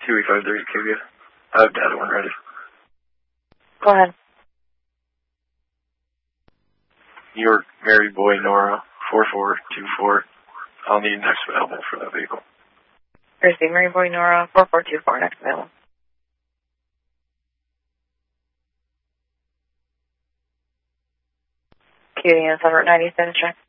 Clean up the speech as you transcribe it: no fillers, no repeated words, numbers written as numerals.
QE53 Cuba. I have data when ready. Go ahead. New York, Mary Boy, Nora, 4424. I'll need next available for that vehicle. Receive Mary Boy, Nora, 4424, next available. QE and Route 97, check.